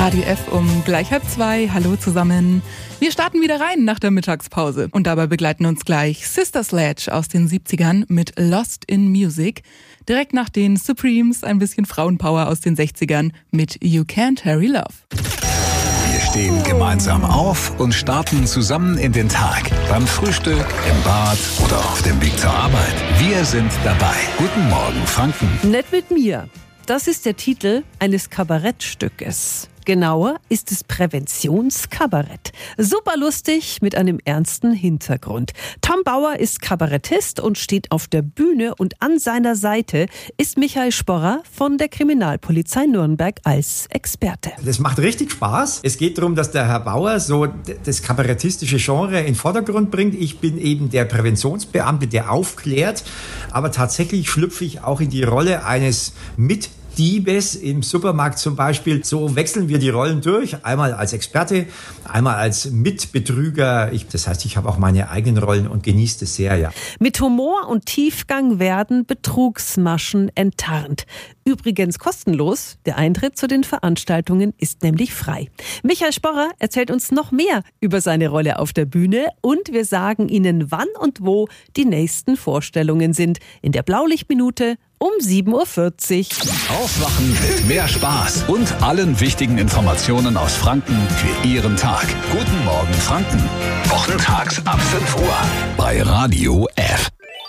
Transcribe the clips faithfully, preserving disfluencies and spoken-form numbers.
Radio F um gleich halb zwei. Hallo zusammen. Wir starten wieder rein nach der Mittagspause. Und dabei begleiten uns gleich Sister Sledge aus den siebzigern mit Lost in Music. Direkt nach den Supremes ein bisschen Frauenpower aus den sechzigern mit You Can't Hurry Love. Wir stehen gemeinsam auf und starten zusammen in den Tag. Beim Frühstück, im Bad oder auf dem Weg zur Arbeit. Wir sind dabei. Guten Morgen, Franken. Nicht mit mir. Das ist der Titel eines Kabarettstückes. Genauer ist es Präventionskabarett. Super lustig mit einem ernsten Hintergrund. Tom Bauer ist Kabarettist und steht auf der Bühne, und an seiner Seite ist Michael Sporrer von der Kriminalpolizei Nürnberg als Experte. Das macht richtig Spaß. Es geht darum, dass der Herr Bauer so das kabarettistische Genre in den Vordergrund bringt. Ich bin eben der Präventionsbeamte, der aufklärt. Aber tatsächlich schlüpfe ich auch in die Rolle eines mit Diebes im Supermarkt zum Beispiel. So wechseln wir die Rollen durch. Einmal als Experte, einmal als Mitbetrüger. Ich, das heißt, ich habe auch meine eigenen Rollen und genieße das sehr, ja. Mit Humor und Tiefgang werden Betrugsmaschen enttarnt. Übrigens kostenlos. Der Eintritt zu den Veranstaltungen ist nämlich frei. Michael Sporrer erzählt uns noch mehr über seine Rolle auf der Bühne, und wir sagen Ihnen, wann und wo die nächsten Vorstellungen sind. In der Blaulichtminute um sieben Uhr vierzig. Aufwachen mit mehr Spaß und allen wichtigen Informationen aus Franken für Ihren Tag. Guten Morgen, Franken. Wochentags ab fünf Uhr bei Radio F.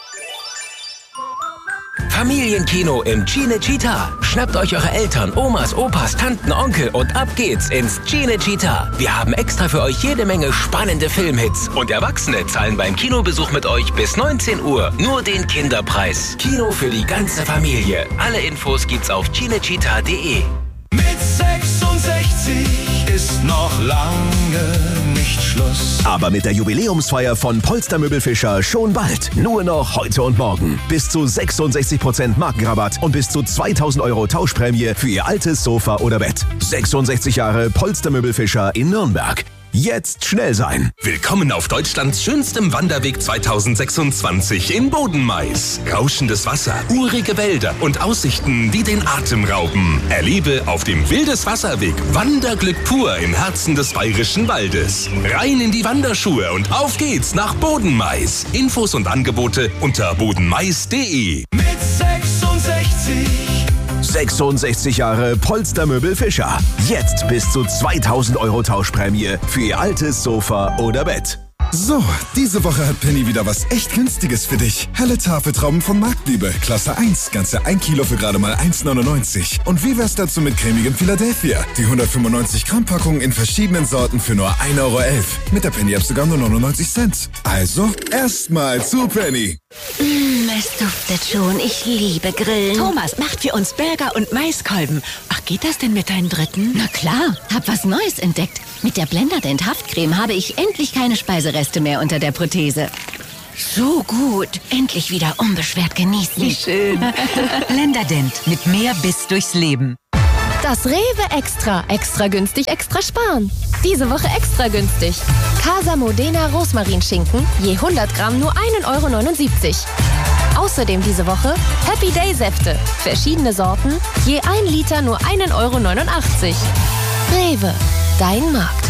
Familienkino im Cinecittà. Schnappt euch eure Eltern, Omas, Opas, Tanten, Onkel und ab geht's ins Cinecittà. Wir haben extra für euch jede Menge spannende Filmhits. Und Erwachsene zahlen beim Kinobesuch mit euch bis neunzehn Uhr nur den Kinderpreis. Kino für die ganze Familie. Alle Infos gibt's auf cinecittà punkt de. Mit sechsundsechzig ist noch lange nicht Schluss. Aber mit der Jubiläumsfeier von Polstermöbel Fischer schon bald. Nur noch heute und morgen. Bis zu sechsundsechzig Prozent Markenrabatt und bis zu zweitausend Euro Tauschprämie für Ihr altes Sofa oder Bett. sechsundsechzig Jahre Polstermöbel Fischer in Nürnberg. Jetzt schnell sein. Willkommen auf Deutschlands schönstem Wanderweg zweitausendsechsundzwanzig in Bodenmais. Rauschendes Wasser, urige Wälder und Aussichten, die den Atem rauben. Erlebe auf dem Wildeswasserweg Wanderglück pur im Herzen des bayerischen Waldes. Rein in die Wanderschuhe und auf geht's nach Bodenmais. Infos und Angebote unter bodenmais punkt de. Mit sechsundsechzig sechsundsechzig Jahre Polstermöbel Fischer. Jetzt bis zu zweitausend Euro Tauschprämie für Ihr altes Sofa oder Bett. So, diese Woche hat Penny wieder was echt Günstiges für dich. Helle Tafeltrauben von Marktliebe, Klasse eins, ganze ein Kilo für gerade mal eins neunundneunzig. Und wie wär's dazu mit cremigem Philadelphia? Die hundertfünfundneunzig Gramm Packung in verschiedenen Sorten für nur ein Euro elf. Mit der Penny-App sogar nur neunundneunzig Cent. Also, erstmal zu Penny. Mmh, es duftet schon. Ich liebe Grillen. Thomas macht für uns Burger und Maiskolben. Ach, geht das denn mit deinen Dritten? Na klar, hab was Neues entdeckt. Mit der Blenderdent Haftcreme habe ich endlich keine Speisereste mehr unter der Prothese. So gut. Endlich wieder unbeschwert genießen. Wie schön. Blenderdent mit mehr Biss durchs Leben. Das Rewe Extra. Extra günstig, extra sparen. Diese Woche extra günstig. Casa Modena Rosmarinschinken, je hundert Gramm nur ein Euro neunundsiebzig. Außerdem diese Woche Happy Day Säfte. Verschiedene Sorten, je ein Liter nur ein Euro neunundachtzig. Rewe, dein Markt.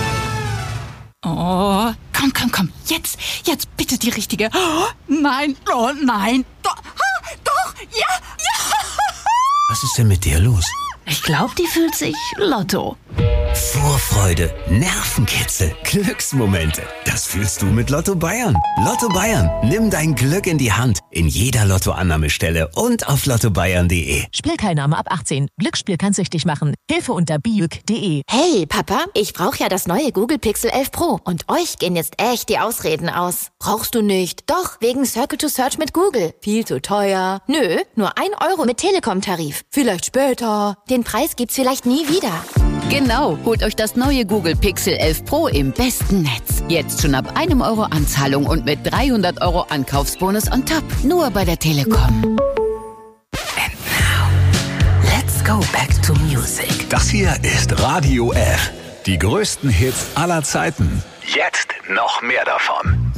Oh, komm, komm, komm. Jetzt, jetzt bitte die richtige. Oh, nein, oh nein. Doch, ah, doch, ja, ja. Was ist denn mit dir los? Ich glaube, die fühlt sich Lotto. Vorfreude, Nervenkitzel, Glücksmomente. Das fühlst du mit Lotto Bayern. Lotto Bayern. Nimm dein Glück in die Hand. In jeder Lottoannahmestelle und auf lotto bayern punkt de. Spielteilnahme ab achtzehn. Glücksspiel kann süchtig machen. Hilfe unter biuk punkt de. Hey, Papa, ich brauche ja das neue Google Pixel elf Pro. Und euch gehen jetzt echt die Ausreden aus. Brauchst du nicht. Doch, wegen Circle to Search mit Google. Viel zu teuer. Nö, nur ein Euro mit Telekom-Tarif. Vielleicht später. Den Preis gibt's vielleicht nie wieder. Genau, holt euch das neue Google Pixel elf Pro im besten Netz. Jetzt schon ab einem Euro Anzahlung und mit dreihundert Euro Ankaufsbonus on top. Nur bei der Telekom. And now, let's go back to music. Das hier ist Radio F. Die größten Hits aller Zeiten. Jetzt noch mehr davon.